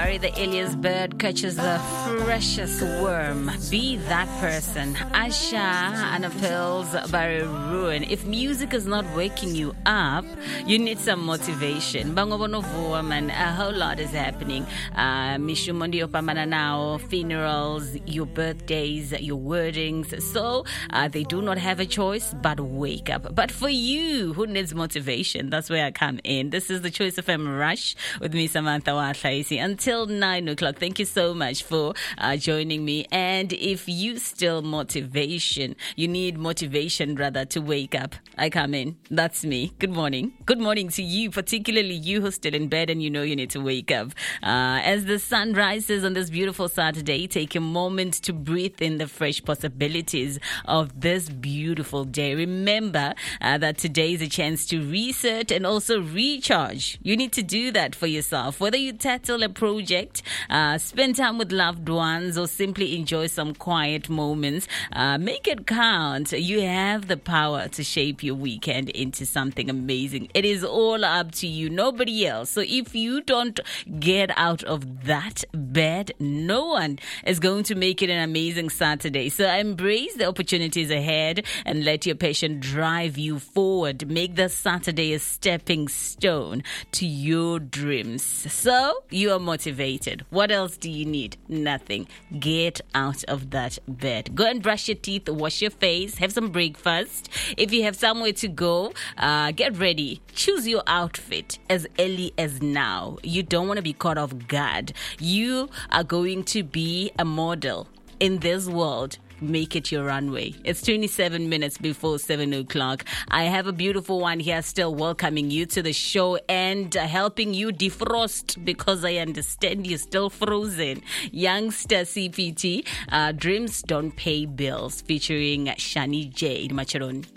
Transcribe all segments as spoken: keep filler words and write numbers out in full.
Barry the Elias bird catches the freshest worm. Be that person. Asha and appeals Barry Ruin. If music is not waking you up, you need some motivation. Bangobonovo, man, a whole lot is happening. Uh, Mishumondi opamana now, funerals, your birthdays, your wordings. So uh, they do not have a choice but wake up. But for you who needs motivation, that's where I come in. This is the Choice F M Rush with me, Samantha Watlaisi. Until nine o'clock. Thank you so much for uh, joining me. And if you still motivation, you need motivation rather to wake up, I come in. That's me. Good morning. Good morning to you, particularly you who's still in bed and you know you need to wake up. Uh, as the sun rises on this beautiful Saturday, take a moment to breathe in the fresh possibilities of this beautiful day. Remember uh, that today is a chance to reset and also recharge. You need to do that for yourself. Whether you tackle a project, uh, spend time with loved ones, or simply enjoy some quiet moments, uh, make it count. You have the power to shape your weekend into something amazing. It is all up to you, nobody else. So if you don't get out of that bed, no one is going to make it an amazing Saturday. So embrace the opportunities ahead and let your passion drive you forward. Make the Saturday a stepping stone to your dreams. So you are motivated. What else do you need? Nothing. Get out of that bed. Go and brush your teeth, wash your face, have some breakfast. If you have somewhere to go, uh, get ready. Choose your outfit as early as now. You don't want to be caught off guard. You are going to be a model in this world. Make it your runway. It's twenty-seven minutes before seven o'clock. I have a beautiful one here still welcoming you to the show and uh, helping you defrost, because I understand you're still frozen. Youngster C P T, uh, Dreams Don't Pay Bills, featuring Shani J in Macharon.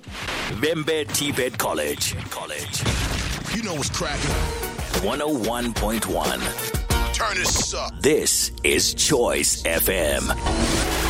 Vembe Tibet College. College. You know what's cracking. one oh one point one. Turn this up. This is Choice F M.